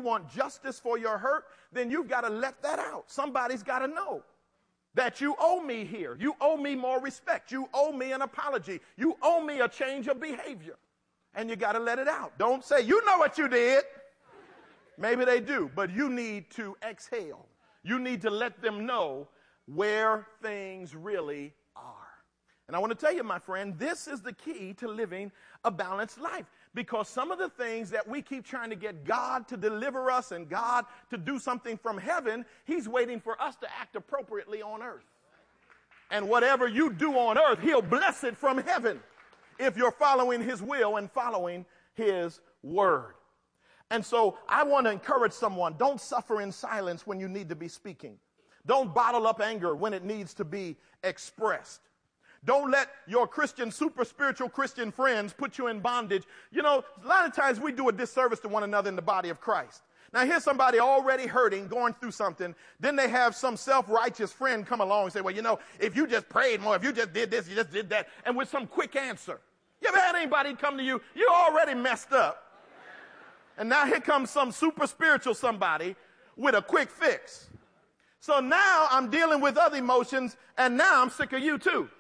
want justice for your hurt, then you've got to let that out. Somebody's got to know that you owe me here. You owe me more respect. You owe me an apology. You owe me a change of behavior. And you got to let it out. Don't say, you know what you did. Maybe they do, but you need to exhale. You need to let them know where things really are. And I want to tell you, my friend, this is the key to living a balanced life. Because some of the things that we keep trying to get God to deliver us and God to do something from heaven, he's waiting for us to act appropriately on earth. And whatever you do on earth, he'll bless it from heaven if you're following his will and following his word. And so I want to encourage someone, don't suffer in silence when you need to be speaking. Don't bottle up anger when it needs to be expressed. Don't let your Christian, super spiritual Christian friends put you in bondage. You know, a lot of times we do a disservice to one another in the body of Christ. Now, here's somebody already hurting, going through something. Then they have some self-righteous friend come along and say, well, you know, if you just prayed more, if you just did this, you just did that, and with some quick answer. You ever had anybody come to you, you already messed up. And now here comes some super spiritual somebody with a quick fix. So now I'm dealing with other emotions, and now I'm sick of you too.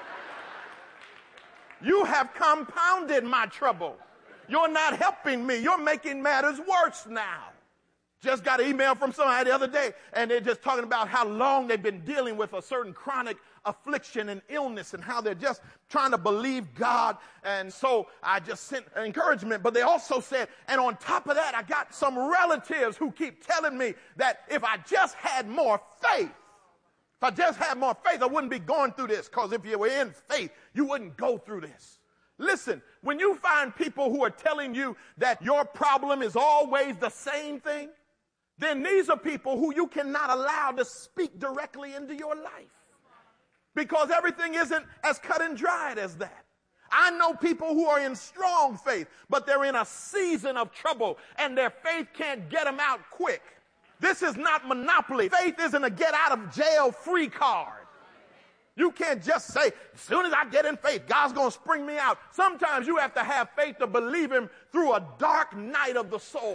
You have compounded my trouble. You're not helping me. You're making matters worse now. Just got an email from somebody the other day, and they're just talking about how long they've been dealing with a certain chronic affliction and illness and how they're just trying to believe God. And so I just sent encouragement, but they also said, and on top of that, I got some relatives who keep telling me that if I just had more faith, if I just had more faith, I wouldn't be going through this, because if you were in faith, you wouldn't go through this. Listen, when you find people who are telling you that your problem is always the same thing, then these are people who you cannot allow to speak directly into your life, because everything isn't as cut and dried as that. I know people who are in strong faith, but they're in a season of trouble, and their faith can't get them out quick. This is not Monopoly. Faith isn't a get-out-of-jail-free card. You can't just say, as soon as I get in faith, God's going to spring me out. Sometimes you have to have faith to believe him through a dark night of the soul.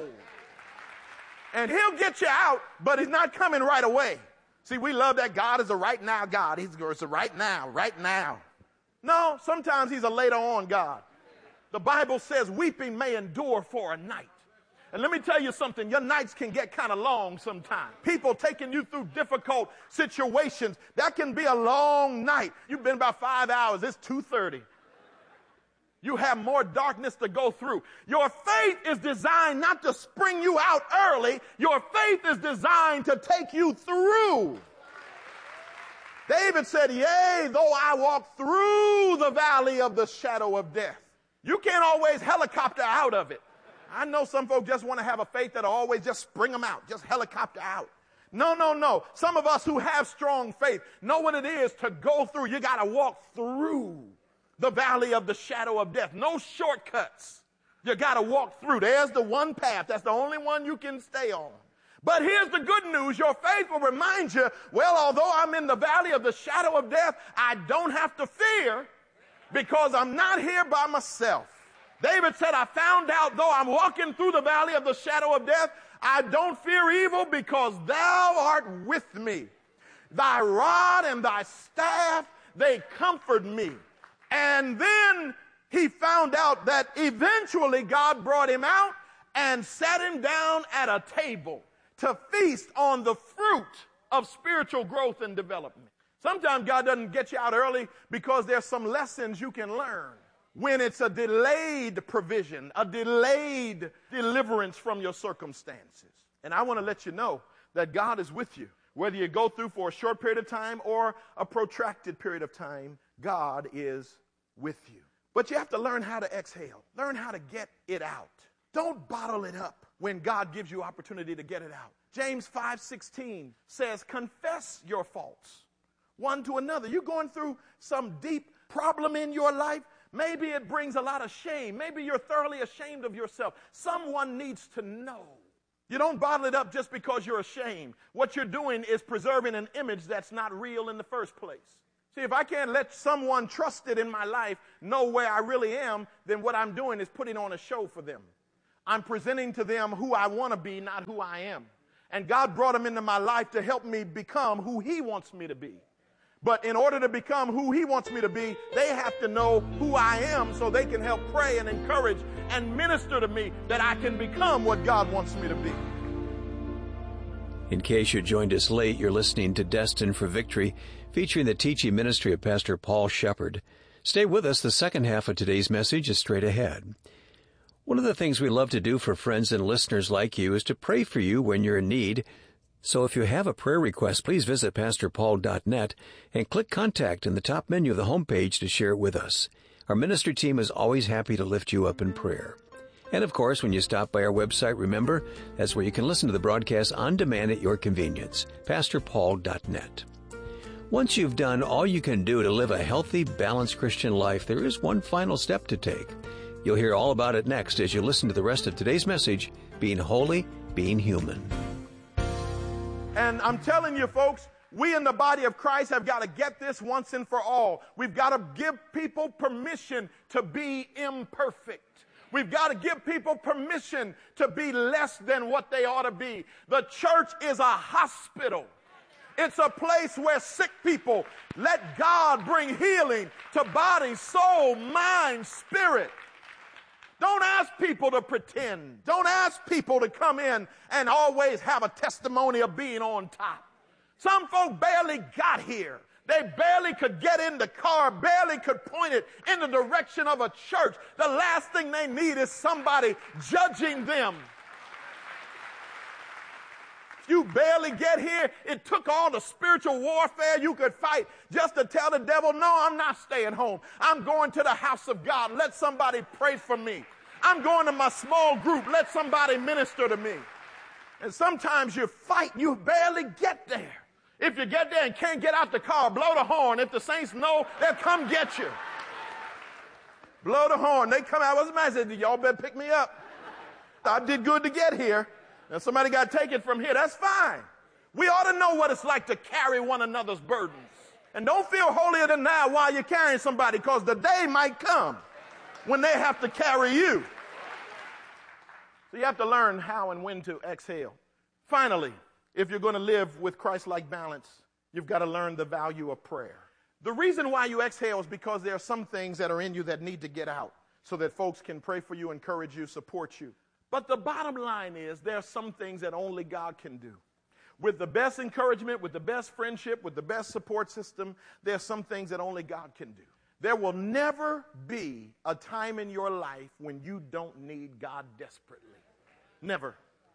And he'll get you out, but he's not coming right away. See, we love that God is a right now God. He's a right now, right now. No, sometimes he's a later on God. The Bible says weeping may endure for a night. And let me tell you something, your nights can get kind of long sometimes. People taking you through difficult situations, that can be a long night. You've been about 5 hours, it's 2:30. You have more darkness to go through. Your faith is designed not to spring you out early. Your faith is designed to take you through. David said, yea, though I walk through the valley of the shadow of death. You can't always helicopter out of it. I know some folks just want to have a faith that'll always just spring them out, just helicopter out. No, no, no. Some of us who have strong faith know what it is to go through. You got to walk through the valley of the shadow of death. No shortcuts. You got to walk through. There's the one path. That's the only one you can stay on. But here's the good news. Your faith will remind you, well, although I'm in the valley of the shadow of death, I don't have to fear, because I'm not here by myself. David said, I found out, though I'm walking through the valley of the shadow of death, I don't fear evil, because thou art with me. Thy rod and thy staff, they comfort me. And then he found out that eventually God brought him out and sat him down at a table to feast on the fruit of spiritual growth and development. Sometimes God doesn't get you out early because there's some lessons you can learn when it's a delayed provision, a delayed deliverance from your circumstances. And I want to let you know that God is with you. Whether you go through for a short period of time or a protracted period of time, God is with you. But you have to learn how to exhale. Learn how to get it out. Don't bottle it up when God gives you opportunity to get it out. James 5:16 says, confess your faults one to another. You're going through some deep problem in your life. Maybe it brings a lot of shame. Maybe you're thoroughly ashamed of yourself. Someone needs to know. You don't bottle it up just because you're ashamed. What you're doing is preserving an image that's not real in the first place. See, if I can't let someone trusted in my life know where I really am, then what I'm doing is putting on a show for them. I'm presenting to them who I want to be, not who I am. And God brought them into my life to help me become who he wants me to be. But in order to become who he wants me to be, they have to know who I am so they can help pray and encourage and minister to me that I can become what God wants me to be. In case you joined us late, you're listening to Destined for Victory, featuring the teaching ministry of Pastor Paul Shepherd. Stay with us. The second half of today's message is straight ahead. One of the things we love to do for friends and listeners like you is to pray for you when you're in need. So if you have a prayer request, please visit PastorPaul.net and click Contact in the top menu of the homepage to share it with us. Our ministry team is always happy to lift you up in prayer. And of course, when you stop by our website, remember, that's where you can listen to the broadcast on demand at your convenience, PastorPaul.net. Once you've done all you can do to live a healthy, balanced Christian life, there is one final step to take. You'll hear all about it next as you listen to the rest of today's message, Being Holy, Being Human. And I'm telling you, folks, we in the body of Christ have got to get this once and for all. We've got to give people permission to be imperfect. We've got to give people permission to be less than what they ought to be. The church is a hospital. It's a place where sick people let God bring healing to body, soul, mind, spirit. Don't ask people to pretend. Don't ask people to come in and always have a testimony of being on top. Some folk barely got here. They barely could get in the car, barely could point it in the direction of a church. The last thing they need is somebody judging them. You barely get here. It took all the spiritual warfare you could fight just to tell the devil, no, I'm not staying home. I'm going to the house of God. Let somebody pray for me. I'm going to my small group. Let somebody minister to me. And sometimes you fight, you barely get there. If you get there and can't get out the car, blow the horn. If the saints know, they'll come get you. Blow the horn. They come out. What's the matter? I said, y'all better pick me up. I did good to get here. Now somebody got to take it from here. That's fine. We ought to know what it's like to carry one another's burdens. And don't feel holier than thou while you're carrying somebody, because the day might come when they have to carry you. So you have to learn how and when to exhale. Finally, if you're going to live with Christ-like balance, you've got to learn the value of prayer. The reason why you exhale is because there are some things that are in you that need to get out so that folks can pray for you, encourage you, support you. But the bottom line is there are some things that only God can do. With the best encouragement, with the best friendship, with the best support system, there are some things that only God can do. There will never be a time in your life when you don't need God desperately. Never.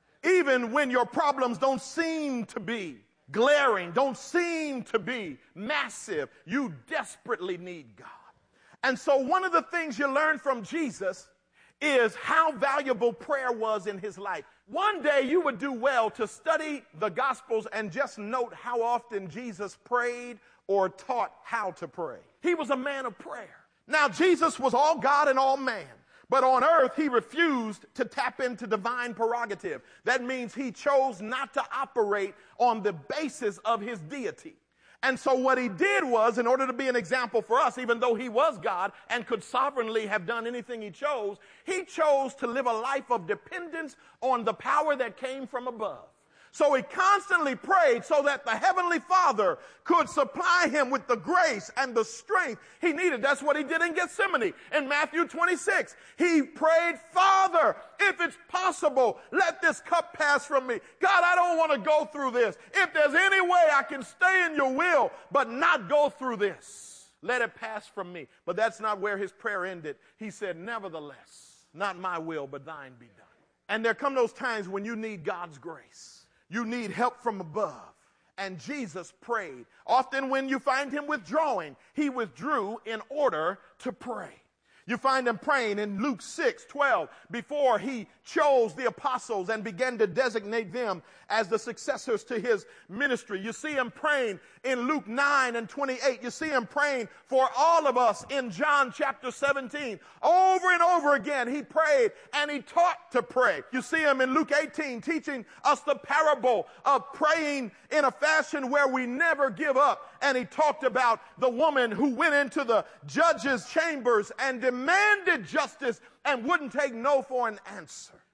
Even when your problems don't seem to be glaring, don't seem to be massive, you desperately need God. And so one of the things you learn from Jesus is how valuable prayer was in his life. One day you would do well to study the Gospels and just note how often Jesus prayed or taught how to pray. He was a man of prayer. Now, Jesus was all God and all man, but on earth he refused to tap into divine prerogative. That means he chose not to operate on the basis of his deity. And so what he did was, in order to be an example for us, even though he was God and could sovereignly have done anything he chose to live a life of dependence on the power that came from above. So he constantly prayed so that the Heavenly Father could supply him with the grace and the strength he needed. That's what he did in Gethsemane. In Matthew 26, he prayed, Father, if it's possible, let this cup pass from me. God, I don't want to go through this. If there's any way I can stay in your will, but not go through this, let it pass from me. But that's not where his prayer ended. He said, nevertheless, not my will, but thine be done. And there come those times when you need God's grace. You need help from above. And Jesus prayed. Often when you find him withdrawing, he withdrew in order to pray. You find him praying in Luke 6:12 before he chose the apostles and began to designate them as the successors to his ministry. You see him praying in Luke 9:28. You see him praying for all of us in John chapter 17. Over and over again he prayed and he taught to pray. You see him in Luke 18 teaching us the parable of praying in a fashion where we never give up. And he talked about the woman who went into the judge's chambers and demanded justice and wouldn't take no for an answer.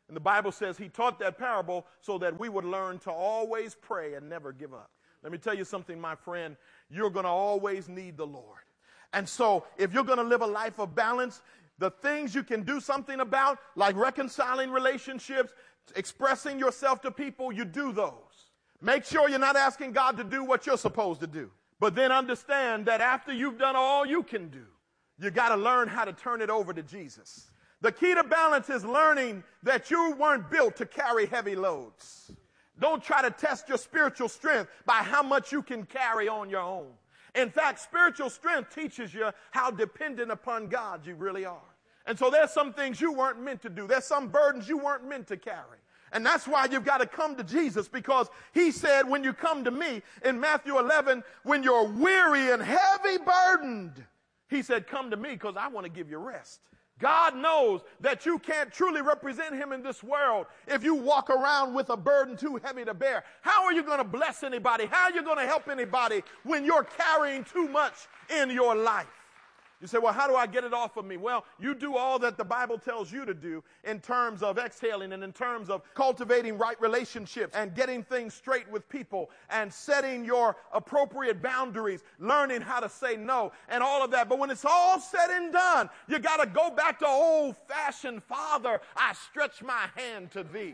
And the Bible says he taught that parable so that we would learn to always pray and never give up. Let me tell you something, my friend. You're going to always need the Lord. And so if you're going to live a life of balance, the things you can do something about, like reconciling relationships, expressing yourself to people, you do those. Make sure you're not asking God to do what you're supposed to do. But then understand that after you've done all you can do, you got to learn how to turn it over to Jesus. The key to balance is learning that you weren't built to carry heavy loads. Don't try to test your spiritual strength by how much you can carry on your own. In fact, spiritual strength teaches you how dependent upon God you really are. And so there's some things you weren't meant to do. There's some burdens you weren't meant to carry. And that's why you've got to come to Jesus, because he said, when you come to me in Matthew 11, when you're weary and heavy burdened, he said, come to me because I want to give you rest. God knows that you can't truly represent him in this world if you walk around with a burden too heavy to bear. How are you going to bless anybody? How are you going to help anybody when you're carrying too much in your life? You say, well, how do I get it off of me? Well, you do all that the Bible tells you to do in terms of exhaling and in terms of cultivating right relationships and getting things straight with people and setting your appropriate boundaries, learning how to say no and all of that. But when it's all said and done, you got to go back to old-fashioned, Father, I stretch my hand to thee.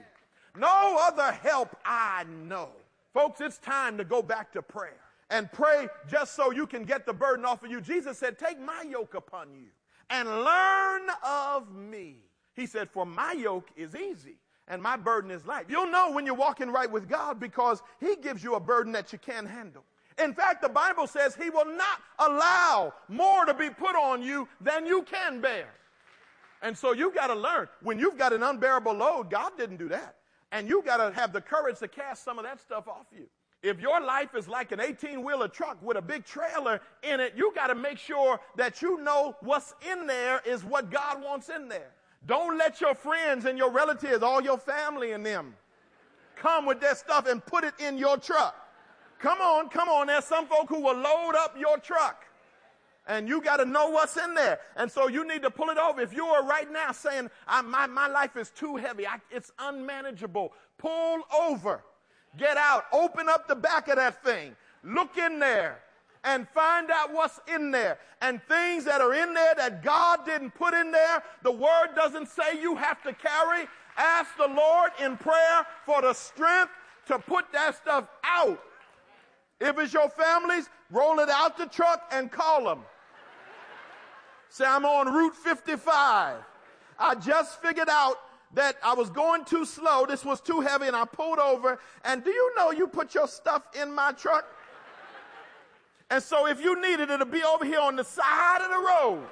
No other help I know. Folks, it's time to go back to prayer. And pray just so you can get the burden off of you. Jesus said, take my yoke upon you and learn of me. He said, for my yoke is easy and my burden is light. You'll know when you're walking right with God because he gives you a burden that you can't handle. In fact, the Bible says he will not allow more to be put on you than you can bear. And so you got to learn, when you've got an unbearable load, God didn't do that. And you got to have the courage to cast some of that stuff off you. If your life is like an 18-wheeler truck with a big trailer in it, you got to make sure that you know what's in there is what God wants in there. Don't let your friends and your relatives, all your family and them, come with their stuff and put it in your truck. Come on. There's some folk who will load up your truck. And you got to know what's in there. And so you need to pull it over. If you are right now saying, my life is too heavy, it's unmanageable, pull over. Get out, open up the back of that thing, look in there and find out what's in there. And things that are in there that God didn't put in there, the word doesn't say you have to carry. Ask the Lord in prayer for the strength to put that stuff out. If it's your family's, roll it out the truck and call them. Say, I'm on Route 55. I just figured out that I was going too slow, this was too heavy, and I pulled over. And do you know you put your stuff in my truck? And so if you needed it to be over here on the side of the road.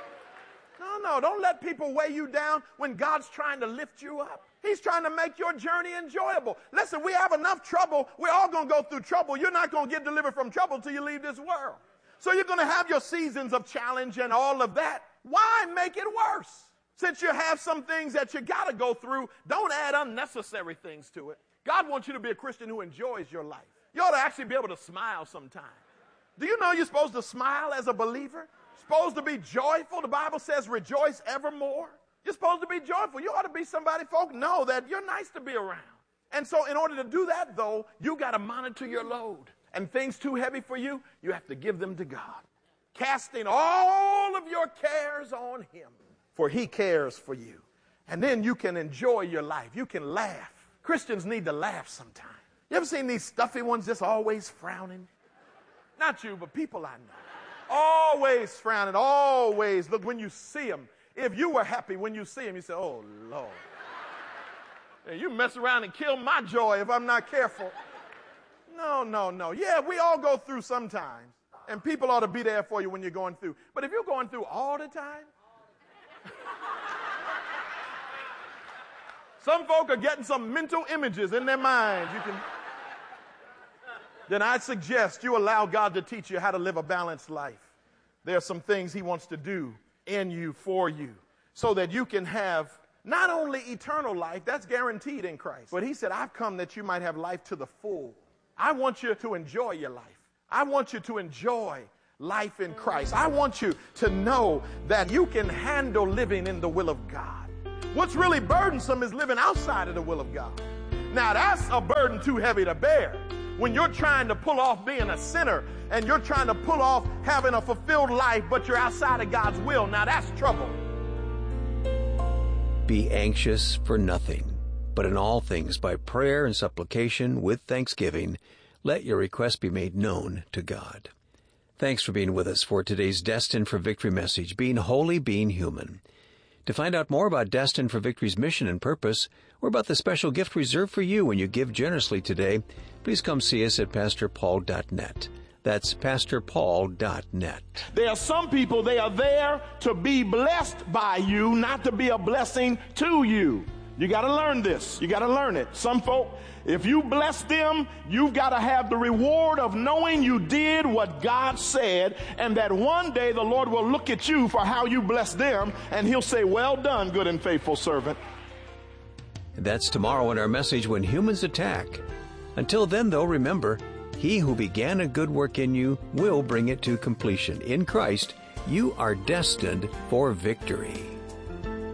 No, don't let people weigh you down when God's trying to lift you up. He's trying to make your journey enjoyable. Listen, we have enough trouble. We're all going to go through trouble. You're not going to get delivered from trouble until you leave this world. So you're going to have your seasons of challenge and all of that. Why make it worse? Since you have some things that you got to go through, don't add unnecessary things to it. God wants you to be a Christian who enjoys your life. You ought to actually be able to smile sometime. Do you know you're supposed to smile as a believer? Supposed to be joyful. The Bible says rejoice evermore. You're supposed to be joyful. You ought to be somebody folk know that you're nice to be around. And so in order to do that, though, you got to monitor your load. And things too heavy for you, you have to give them to God. Casting all of your cares on him, for he cares for you. And then you can enjoy your life. You can laugh. Christians need to laugh sometime. You ever seen these stuffy ones just always frowning? Not you, but people I know. Always frowning, always. Look, when you see them, if you were happy when you see them, you say, oh, Lord. Hey, you mess around and kill my joy if I'm not careful. No. Yeah, we all go through sometimes. And people ought to be there for you when you're going through. But if you're going through all the time, some folk are getting some mental images in their minds. Then I suggest you allow God to teach you how to live a balanced life. There are some things he wants to do in you, for you, so that you can have not only eternal life, that's guaranteed in Christ, but he said, I've come that you might have life to the full. I want you to enjoy your life. I want you to enjoy life in Christ. I want you to know that you can handle living in the will of God. What's really burdensome is living outside of the will of God. Now that's a burden too heavy to bear. When you're trying to pull off being a sinner and you're trying to pull off having a fulfilled life, but you're outside of God's will, now that's trouble. Be anxious for nothing, but in all things by prayer and supplication with thanksgiving, let your requests be made known to God. Thanks for being with us for today's Destined for Victory message, Being Holy, Being Human. To find out more about Destined for Victory's mission and purpose, or about the special gift reserved for you when you give generously today, please come see us at PastorPaul.net. That's PastorPaul.net. There are some people, they are there to be blessed by you, not to be a blessing to you. You got to learn this. You got to learn it. Some folk, if you bless them, you've got to have the reward of knowing you did what God said, and that one day the Lord will look at you for how you bless them, and he'll say, well done, good and faithful servant. That's tomorrow in our message, When Humans Attack. Until then, though, remember, he who began a good work in you will bring it to completion. In Christ, you are destined for victory.